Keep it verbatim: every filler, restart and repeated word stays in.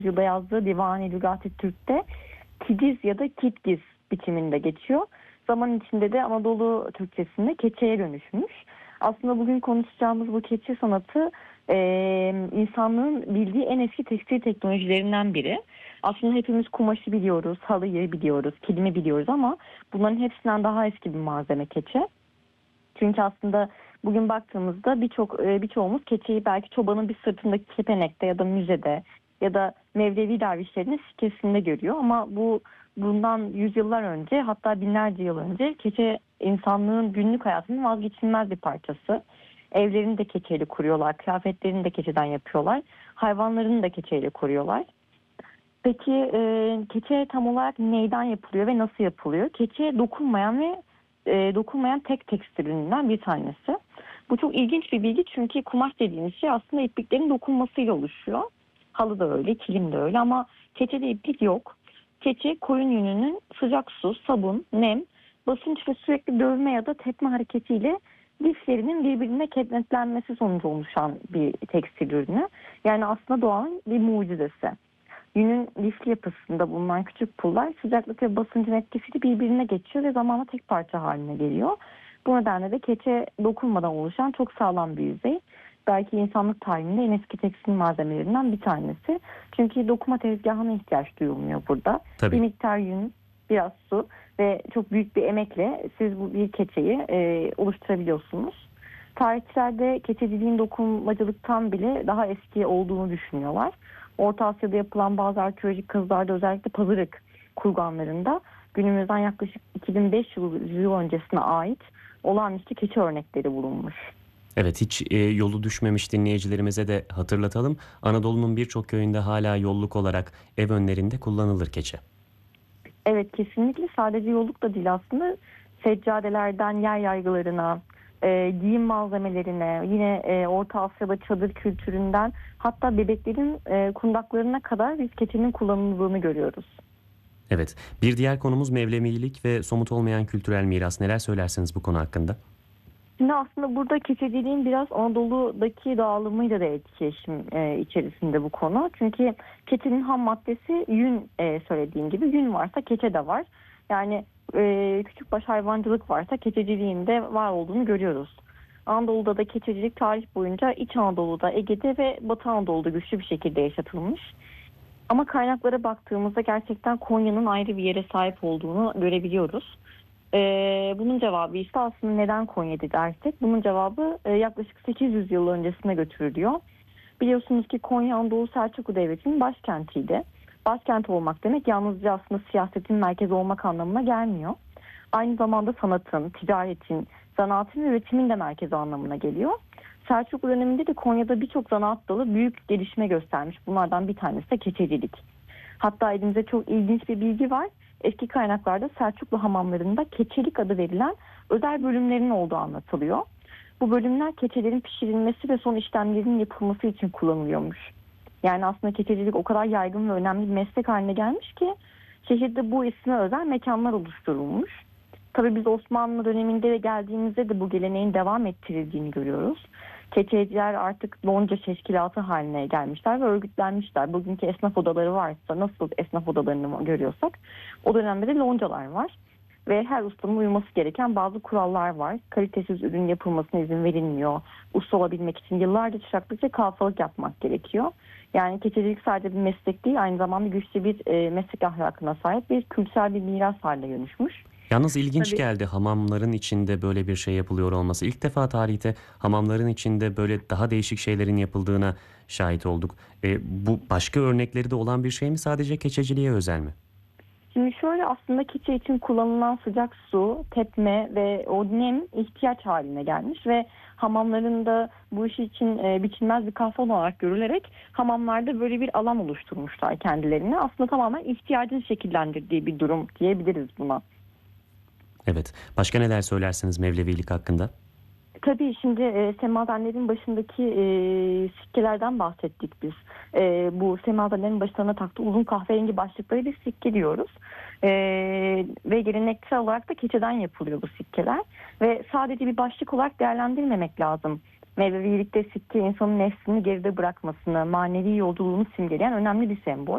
yılda yazdığı Divan-ı Lügat-ı Türk'te Kidiz ya da Kitgiz biçiminde geçiyor. Zaman içinde de Anadolu Türkçesinde keçeye dönüşmüş. Aslında bugün konuşacağımız bu keçe sanatı e, insanlığın bildiği en eski tekstil teknolojilerinden biri. Aslında hepimiz kumaşı biliyoruz, halıyı biliyoruz, kilimi biliyoruz ama bunların hepsinden daha eski bir malzeme keçe. Çünkü aslında bugün baktığımızda birçok e, birçoğumuz keçeyi belki çobanın bir sırtındaki kepenekte ya da müzede ya da Mevlevi dervişlerin sikkesinde görüyor. Ama bu bundan yüzyıllar önce, hatta binlerce yıl önce keçe insanlığın günlük hayatının vazgeçilmez bir parçası. Evlerini de keçeyle kuruyorlar, kıyafetlerini de keçeden yapıyorlar, hayvanlarını da keçeyle koruyorlar. Peki e, keçe tam olarak neyden yapılıyor ve nasıl yapılıyor? Keçe dokunmayan ve e, dokunmayan tek tekstil ürününden bir tanesi. Bu çok ilginç bir bilgi çünkü kumaş dediğimiz şey aslında ipliklerin dokunmasıyla oluşuyor. Halı da öyle, kilim de öyle ama keçede iplik yok. Keçe koyun yününün sıcak su, sabun, nem, basınç ve sürekli dövme ya da tepme hareketiyle liflerinin birbirine kenetlenmesi sonucu oluşan bir tekstil ürünü. Yani aslında doğanın bir mucizesi. Yünün lifli yapısında bulunan küçük pullar sıcaklık ve basıncın etkisiyle birbirine geçiyor ve zamanla tek parça haline geliyor. Bu nedenle de keçe dokunmadan oluşan çok sağlam bir yüzey. Belki insanlık tarihinde en eski tekstil malzemelerinden bir tanesi. Çünkü dokuma tezgahına ihtiyaç duyulmuyor burada. Tabii. Bir miktar yün, biraz su ve çok büyük bir emekle siz bu bir keçeyi e, oluşturabiliyorsunuz. Tarihçilerde keçeciliğin dokunmacılıktan bile daha eski olduğunu düşünüyorlar. Orta Asya'da yapılan bazı arkeolojik kazılarda, özellikle Pazarık kurganlarında günümüzden yaklaşık iki bin beş yüz yıl öncesine ait olağanüstü keçe örnekleri bulunmuş. Evet, hiç e, yolu düşmemiş dinleyicilerimize de hatırlatalım. Anadolu'nun birçok köyünde hala yolluk olarak ev önlerinde kullanılır keçe. Evet, kesinlikle sadece yolluk da değil aslında. Seccadelerden yer yaygılarına, e, giyim malzemelerine, yine e, Orta Asya'da çadır kültüründen hatta bebeklerin e, kundaklarına kadar biz keçenin kullanıldığını görüyoruz. Evet, bir diğer konumuz Mevlevilik ve somut olmayan kültürel miras. Neler söylersiniz bu konu hakkında? Şimdi aslında burada keçeciliğin biraz Anadolu'daki dağılımıyla da etkileşim e, içerisinde bu konu. Çünkü keçenin ham maddesi yün, e, söylediğim gibi yün varsa keçe de var. Yani e, küçükbaş hayvancılık varsa keçeciliğin de var olduğunu görüyoruz. Anadolu'da da keçecilik tarih boyunca İç Anadolu'da, Ege'de ve Batı Anadolu'da güçlü bir şekilde yaşatılmış. Ama kaynaklara baktığımızda gerçekten Konya'nın ayrı bir yere sahip olduğunu görebiliyoruz. Ee, bunun cevabı işte aslında neden Konya'da dersek, bunun cevabı e, yaklaşık sekiz yüz yıl öncesine götürülüyor. Biliyorsunuz ki Konya Anadolu Selçuklu Devleti'nin başkentiydi. Başkent olmak demek yalnızca aslında siyasetin merkezi olmak anlamına gelmiyor. Aynı zamanda sanatın, ticaretin, zanaatın ve üretimin de merkezi anlamına geliyor. Selçuklu döneminde de Konya'da birçok zanaat dalı büyük gelişme göstermiş. Bunlardan bir tanesi de keçecilik. Hatta elimizde çok ilginç bir bilgi var. Eski kaynaklarda Selçuklu hamamlarında keçelik adı verilen özel bölümlerin olduğu anlatılıyor. Bu bölümler keçelerin pişirilmesi ve son işlemlerin yapılması için kullanılıyormuş. Yani aslında keçecilik o kadar yaygın ve önemli bir meslek haline gelmiş ki şehirde bu isme özel mekanlar oluşturulmuş. Tabii biz Osmanlı döneminde geldiğimizde de bu geleneğin devam ettirildiğini görüyoruz. Keçeciler artık lonca teşkilatı haline gelmişler ve örgütlenmişler. Bugünkü esnaf odaları varsa, nasıl esnaf odalarını görüyorsak o dönemde de loncalar var. Ve her ustanın uyması gereken bazı kurallar var. Kalitesiz ürün yapılmasına izin verilmiyor. Usta olabilmek için yıllarca çıraklık ve kalfalık yapmak gerekiyor. Yani keçecilik sadece bir meslek değil, aynı zamanda güçlü bir e, meslek ahlakına sahip bir kültürel bir miras haline dönüşmüş. Yalnız ilginç Tabii. geldi hamamların içinde böyle bir şey yapılıyor olması. İlk defa tarihte hamamların içinde böyle daha değişik şeylerin yapıldığına şahit olduk. E, bu başka örnekleri de olan bir şey mi, sadece keçeciliğe özel mi? Şimdi şöyle, aslında keçe için kullanılan sıcak su, tepme ve o nem ihtiyaç haline gelmiş ve hamamlarında bu iş için e, biçilmez bir kafan olarak görülerek hamamlarda böyle bir alan oluşturmuşlar kendilerine. Aslında tamamen ihtiyacın şekillendirdiği bir durum diyebiliriz buna. Evet. Başka neler söylersiniz Mevlevilik hakkında? Tabii şimdi e, semazenlerin başındaki e, sikkelerden bahsettik biz. E, bu semazenlerin başlarına taktığı uzun kahverengi başlıkları bir sikke diyoruz. E, ve geleneksel olarak da keçeden yapılıyor bu sikkeler. Ve sadece bir başlık olarak değerlendirmemek lazım. Mevlevilikte sikke insanın nefsini geride bırakmasını, manevi yolculuğunu simgeleyen önemli bir sembol.